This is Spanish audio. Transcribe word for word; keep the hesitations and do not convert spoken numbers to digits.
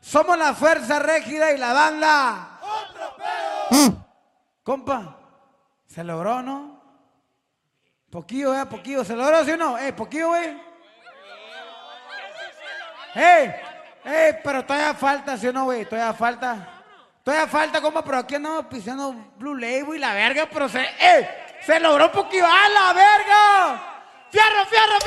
Somos la fuerza rígida y la banda. ¡Otro pedo! Compa, se logró, ¿no? Poquillo, eh, poquillo. ¿Se logró, sí o no? Eh, poquillo, güey. ¡Eh! ¡Eh! Pero todavía falta, ¿sí o no, güey? Todavía falta. Todavía falta, compa, pero aquí andamos pisando Blue Label y la verga, pero se... ¡Eh! ¡Se logró poquillo! ¡Ah, la verga! ¡Fierro, fierro, fierro!